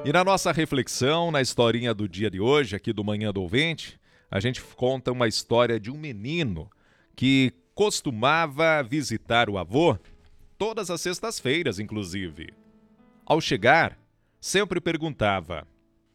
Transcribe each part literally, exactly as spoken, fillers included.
E na nossa reflexão, na historinha do dia de hoje, aqui do Manhã do Ouvinte, a gente conta uma história de um menino que costumava visitar o avô todas as sextas-feiras, inclusive. Ao chegar, sempre perguntava: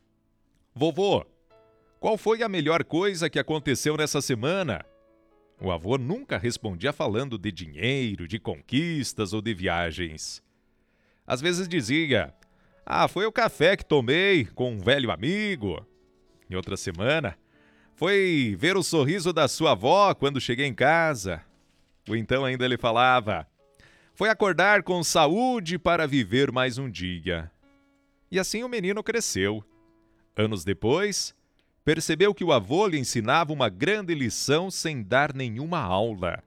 Vovô, qual foi a melhor coisa que aconteceu nessa semana? O avô nunca respondia falando de dinheiro, de conquistas ou de viagens. Às vezes dizia: Ah, foi o café que tomei com um velho amigo. Em outra semana, foi ver o sorriso da sua avó quando cheguei em casa. Ou então ainda ele falava: Foi acordar com saúde para viver mais um dia. E assim o menino cresceu. Anos depois, percebeu que o avô lhe ensinava uma grande lição sem dar nenhuma aula.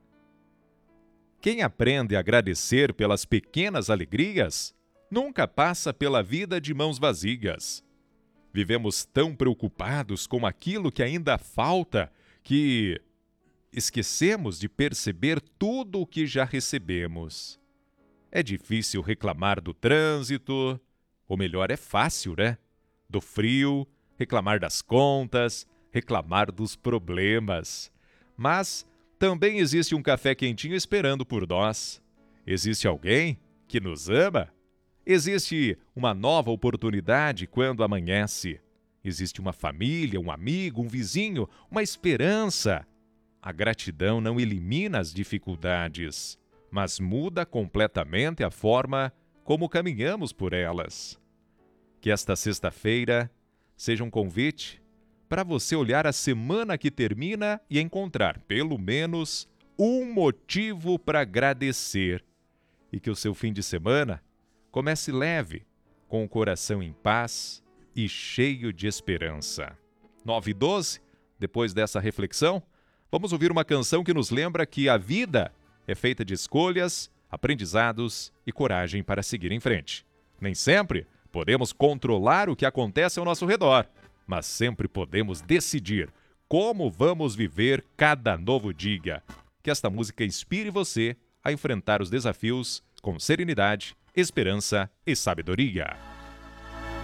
Quem aprende a agradecer pelas pequenas alegrias, nunca passa pela vida de mãos vazias. Vivemos tão preocupados com aquilo que ainda falta que esquecemos de perceber tudo o que já recebemos. É difícil reclamar do trânsito, ou melhor, é fácil, né? Do frio, reclamar das contas, reclamar dos problemas. Mas também existe um café quentinho esperando por nós. Existe alguém que nos ama. Existe uma nova oportunidade quando amanhece. Existe uma família, um amigo, um vizinho, uma esperança. A gratidão não elimina as dificuldades, mas muda completamente a forma como caminhamos por elas. Que esta sexta-feira seja um convite para você olhar a semana que termina e encontrar, pelo menos, um motivo para agradecer. E que o seu fim de semana comece leve, com o coração em paz e cheio de esperança. nove e doze, depois dessa reflexão, vamos ouvir uma canção que nos lembra que a vida é feita de escolhas, aprendizados e coragem para seguir em frente. Nem sempre podemos controlar o que acontece ao nosso redor, mas sempre podemos decidir como vamos viver cada novo dia. Que esta música inspire você a enfrentar os desafios com serenidade, esperança e sabedoria.